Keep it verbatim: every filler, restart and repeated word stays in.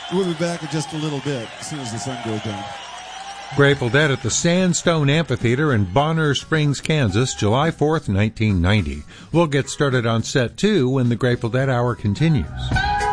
We'll be back in just a little bit, as soon as the sun goes down. Grateful Dead at the Sandstone Amphitheater in Bonner Springs, Kansas, July fourth, nineteen ninety. We'll get started on set two when the Grateful Dead Hour continues.